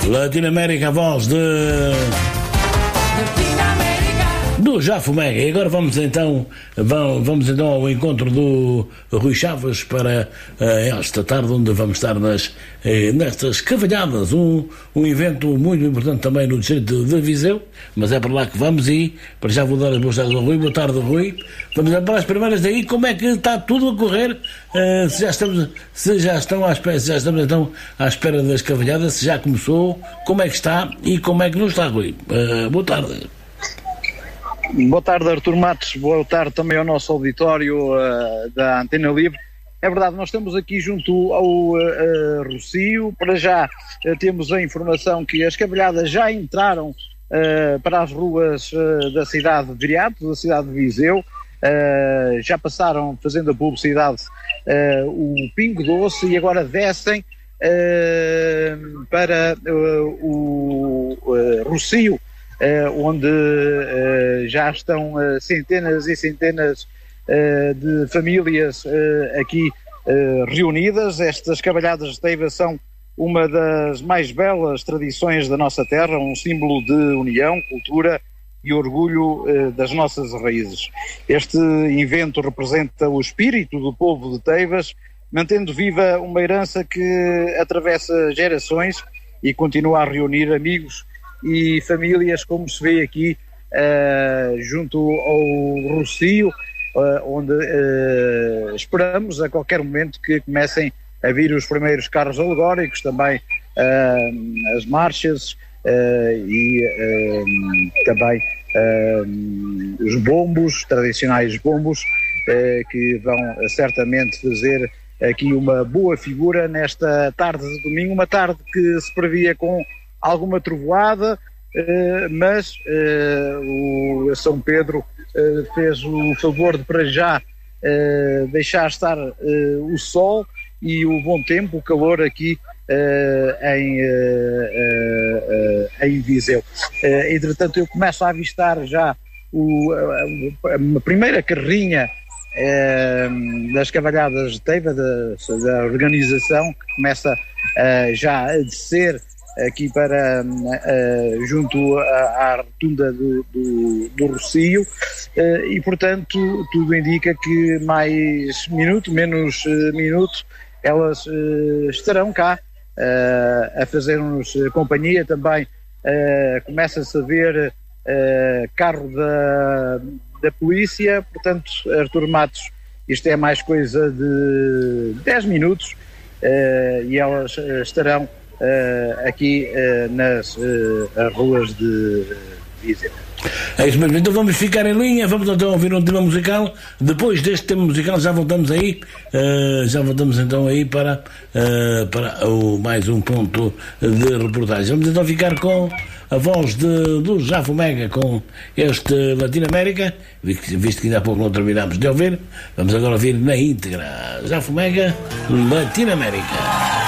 Latinoamérica, a voz do Jafo Mega. E agora vamos então ao encontro do Rui Chaves para esta tarde, onde vamos estar nestas Cavalhadas, um evento muito importante também no distrito de Viseu, mas é para lá que vamos e para já vou dar as boas tardes ao Rui. Boa tarde, Rui. Vamos para as primeiras daí. Como é que está tudo a correr? Se já estamos então à espera das Cavalhadas, se já começou, como é que está e como é que não está, Rui? Boa tarde. Boa tarde, Artur Matos. Boa tarde também ao nosso auditório da Antena Livre. É verdade, nós estamos aqui junto ao Rossio. Para já temos a informação que as cavalhadas já entraram para as ruas da cidade de Viriato, da cidade de Viseu. Já passaram, fazendo a publicidade, o Pingo Doce e agora descem para o Rossio, onde já estão centenas e centenas de famílias aqui reunidas. Estas cavalhadas de Teiva são uma das mais belas tradições da nossa terra, um símbolo de união, cultura e orgulho das nossas raízes. Este evento representa o espírito do povo de Teivas, mantendo viva uma herança que atravessa gerações e continua a reunir amigos e famílias, como se vê aqui junto ao Rossio, onde esperamos a qualquer momento que comecem a vir os primeiros carros alegóricos, também as marchas e também os bombos, tradicionais bombos, que vão certamente fazer aqui uma boa figura nesta tarde de domingo, uma tarde que se previa com alguma trovoada, mas o São Pedro fez o favor de, para já, deixar estar o sol e o bom tempo, o calor aqui em Viseu. Entretanto, eu começo a avistar já a primeira carrinha das Cavalhadas de Teiva, da organização, que começa já a descer aqui para junto à rotunda do Rossio, e portanto tudo indica que mais minuto, menos minuto, elas estarão cá a fazer-nos companhia. Também começa-se a ver carro da polícia. Portanto, Artur Matos, isto é mais coisa de 10 minutos e elas estarão aqui nas ruas de Viseu. É isso mesmo, então vamos ficar em linha, vamos então ouvir um tema musical. Depois deste tema musical já voltamos então aí para mais um ponto de reportagem. Vamos então ficar com a voz do Jafo Mega, com este Latinoamérica, visto que ainda há pouco não terminámos de ouvir. Vamos agora ouvir na íntegra Jafo Mega, Latinoamérica.